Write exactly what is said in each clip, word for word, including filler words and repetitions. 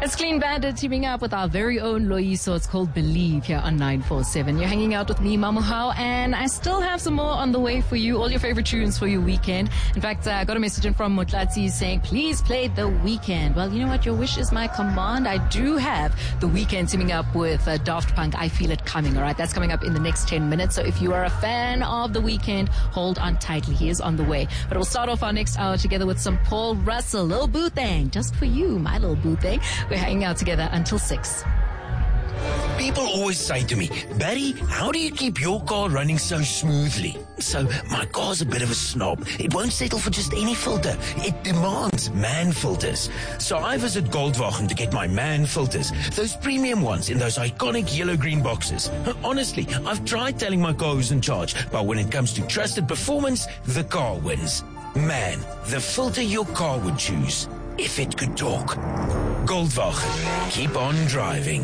It's Clean Bandit teaming up with our very own Loyiso. It's called Believe here on nine four seven. You're hanging out with me, Mamuhao, and I still have some more on the way for you. All your favorite tunes for your weekend. In fact, uh, I got a message in from Mutlatsi saying, please play The Weeknd. Well, you know what? Your wish is my command. I do have The Weeknd teaming up with uh, Daft Punk. I Feel It Coming. All right, that's coming up in the next ten minutes. So if you are a fan of The Weeknd, hold on tightly. He is on the way. But we'll start off our next hour together with some Paul Russell. Lil Boo Thang. Just for you, my little boo thing. We're hanging out together until six. People always say to me, Barry, how do you keep your car running so smoothly? So my car's a bit of a snob. It won't settle for just any filter. It demands MAN filters. So I visit Goldwagen to get my MAN filters. Those premium ones in those iconic yellow-green boxes. Honestly, I've tried telling my car who's in charge, but when it comes to trusted performance, the car wins. MAN, the filter your car would choose if it could talk. Goldwagen, keep on driving.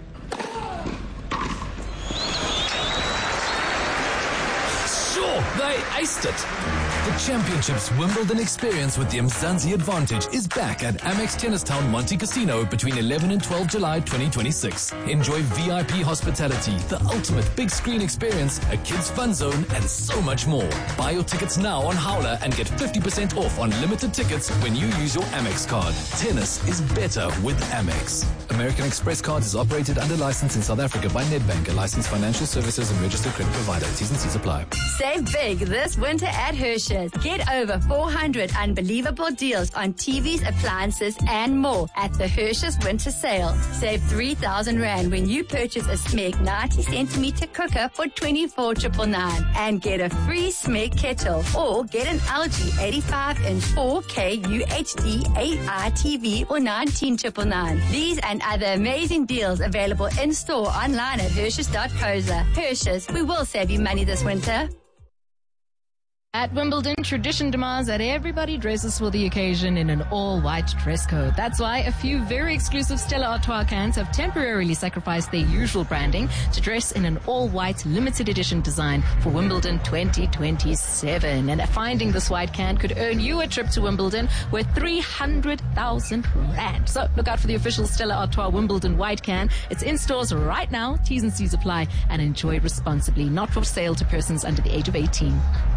They aced it. The Championships Wimbledon experience with the Mzansi Advantage is back at Amex Tennistown Monte Casino between eleven and twelve July twenty twenty-six. Enjoy V I P hospitality, the ultimate big screen experience, a kids fun zone, and so much more. Buy your tickets now on Howler and get fifty percent off on limited tickets when you use your Amex card. Tennis is better with Amex. American Express Cards is operated under license in South Africa by Nedbank, a licensed financial services and registered credit provider. T's and C's apply. Save big this winter at Hershey's. Get over four hundred unbelievable deals on T Vs, appliances, and more at the Hershey's Winter Sale. Save three thousand rand when you purchase a Smeg ninety centimeter cooker for twenty-four thousand nine hundred ninety-nine and get a free Smeg kettle, or get an L G eighty-five inch four K U H D A I T V for nineteen thousand nine hundred ninety-nine. These and other amazing deals available in store, online at Hershey's dot co za. Hershey's, we will save you money this winter. At Wimbledon, tradition demands that everybody dresses for the occasion in an all-white dress code. That's why a few very exclusive Stella Artois cans have temporarily sacrificed their usual branding to dress in an all-white limited edition design for Wimbledon twenty twenty-seven. And finding this white can could earn you a trip to Wimbledon worth three hundred thousand rand. So look out for the official Stella Artois Wimbledon white can. It's in stores right now. T's and C's apply, and enjoy responsibly. Not for sale to persons under the age of eighteen.